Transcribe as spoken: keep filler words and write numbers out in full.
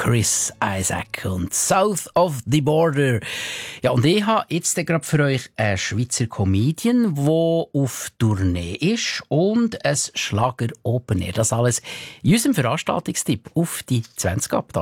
Chris Isaak und South of the Border. Ja, und ich habe jetzt gerade für euch einen Schweizer Comedian, der auf Tournee ist und ein Schlager Open Air. Das alles in unserem Veranstaltungstipp auf die zwanzig ab.